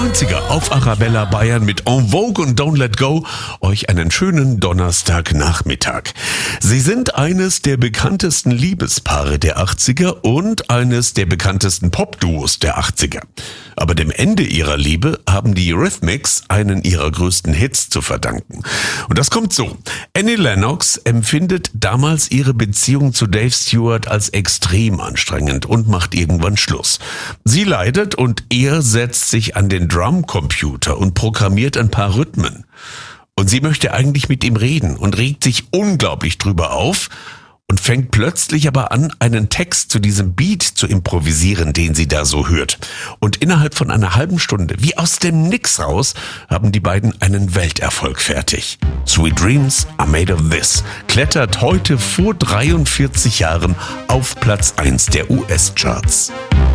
90er auf Arabella Bayern mit En Vogue und Don't Let Go euch einen schönen Donnerstagnachmittag. Sie sind eines der bekanntesten Liebespaare der 80er und eines der bekanntesten Popduos der 80er. Aber dem Ende ihrer Liebe haben die Eurythmics einen ihrer größten Hits zu verdanken. Und das kommt so. Annie Lennox empfindet damals ihre Beziehung zu Dave Stewart als extrem anstrengend und macht irgendwann Schluss. Sie leidet und er setzt sich an den Drumcomputer und programmiert ein paar Rhythmen. Und sie möchte eigentlich mit ihm reden und regt sich unglaublich drüber auf und fängt plötzlich aber an, einen Text zu diesem Beat zu improvisieren, den sie da so hört. Und innerhalb von einer halben Stunde, wie aus dem Nix raus, haben die beiden einen Welterfolg fertig. Sweet Dreams Are Made of This klettert heute vor 43 Jahren auf Platz 1 der US-Charts.